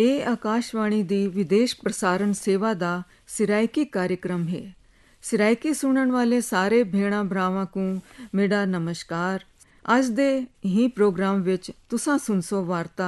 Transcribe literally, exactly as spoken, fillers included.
ਇਹ ਆਕਾਸ਼ਵਾਣੀ ਦੀ ਵਿਦੇਸ਼ ਪ੍ਰਸਾਰਣ ਸੇਵਾ ਦਾ ਸਿਰਾਇਕੀ कार्यक्रम है। ਸਿਰਾਇਕੀ ਸੁਣਨ ਵਾਲੇ ਸਾਰੇ ਭੈਣਾਂ ਭਰਾਵਾਂ ਨੂੰ ਮੇਰਾ ਨਮਸਕਾਰ। ਅੱਜ ਦੇ ਹੀ ਪ੍ਰੋਗਰਾਮ ਵਿੱਚ ਤੁਸਾਂ ਸੁਣਸੋ ਵਾਰਤਾ